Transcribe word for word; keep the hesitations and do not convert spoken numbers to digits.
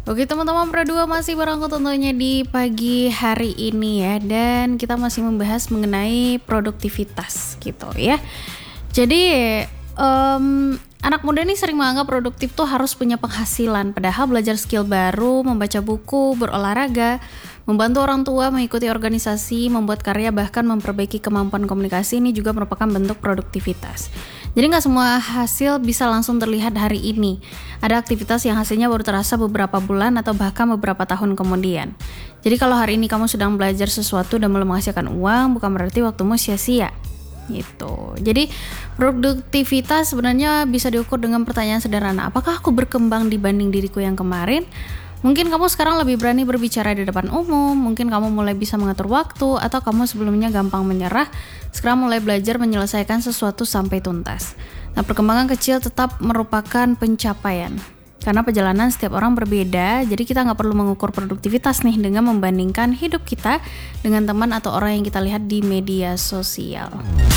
Oke teman-teman, Pro dua masih bareng aku tentunya di pagi hari ini ya. Dan kita masih membahas mengenai produktivitas gitu ya. Jadi um, anak muda nih sering menganggap produktif tuh harus punya penghasilan. Padahal belajar skill baru, membaca buku, berolahraga, membantu orang tua, mengikuti organisasi, membuat karya, bahkan memperbaiki kemampuan komunikasi ini juga merupakan bentuk produktivitas. Jadi gak semua hasil bisa langsung terlihat hari ini. Ada aktivitas yang hasilnya baru terasa beberapa bulan atau bahkan beberapa tahun kemudian. Jadi kalau hari ini kamu sedang belajar sesuatu dan belum menghasilkan uang, bukan berarti waktumu sia-sia. Gitu. Jadi produktivitas sebenarnya bisa diukur dengan pertanyaan sederhana. Apakah aku berkembang dibanding diriku yang kemarin? Mungkin kamu sekarang lebih berani berbicara di depan umum, mungkin kamu mulai bisa mengatur waktu, atau kamu sebelumnya gampang menyerah, sekarang mulai belajar menyelesaikan sesuatu sampai tuntas. Nah, perkembangan kecil tetap merupakan pencapaian. Karena perjalanan setiap orang berbeda, jadi kita nggak perlu mengukur produktivitas nih dengan membandingkan hidup kita dengan teman atau orang yang kita lihat di media sosial.